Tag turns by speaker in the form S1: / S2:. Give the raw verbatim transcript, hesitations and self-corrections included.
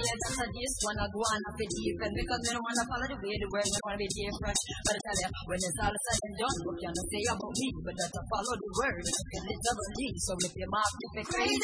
S1: yeah, that's a this one I go on up with different because they don't want to follow the way the world don't want to be different. But I tell you, when it's all said and done, what can I say about me? But that's to follow the word and it's double D. So if you're marked, if you're crazy.